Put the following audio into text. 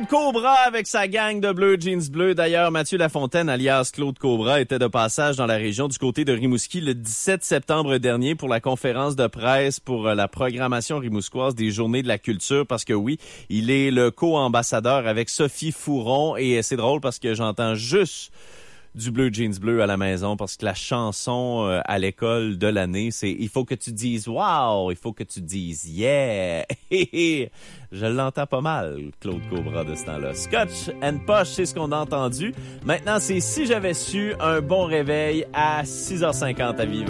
Cobra avec sa gang de bleu, jeans bleus. D'ailleurs, Mathieu Lafontaine, alias Claude Cobra, était de passage dans la région du côté de Rimouski le 17 septembre dernier pour la conférence de presse pour la programmation rimousquoise des Journées de la culture. Parce que oui, il est le co-ambassadeur avec Sophie Fouron. Et c'est drôle parce que j'entends juste du bleu jeans bleu à la maison parce que la chanson à l'école de l'année, c'est « Il faut que tu dises wow », « Il faut que tu dises yeah ». Je l'entends pas mal, Claude Cobra, de ce temps-là. Scotch and Posh, c'est ce qu'on a entendu. Maintenant, c'est « Si j'avais su », un bon réveil à 6h50 à Vivre.